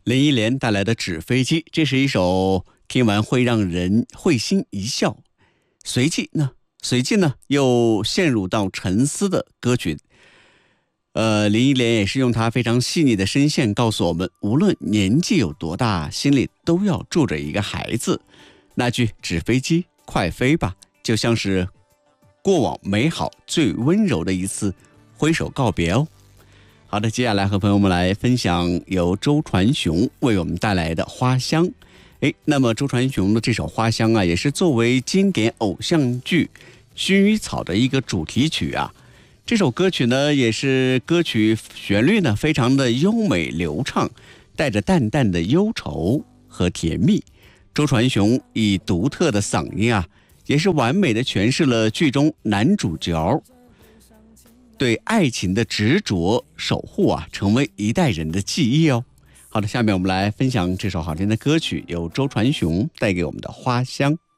林忆莲带来的《纸飞机》，这是一首听完会让人会心一笑，随即呢又陷入到沉思的歌曲。林忆莲也是用她非常细腻的声线告诉我们，无论年纪有多大，心里都要住着一个孩子。那句纸飞机快飞吧，就像是过往美好最温柔的一次挥手告别哦。好的，接下来和朋友们来分享由周传雄为我们带来的《花香》。那么周传雄的这首《花香》啊，也是作为经典偶像剧《薰衣草》的一个主题曲啊。这首歌曲呢，也是歌曲旋律呢非常的优美流畅，带着淡淡的忧愁和甜蜜。周传雄以独特的嗓音啊，也是完美的诠释了剧中男主角对爱情的执着守护啊，成为一代人的记忆哦。好的，下面我们来分享这首好听的歌曲，由周传雄带给我们的《花香》。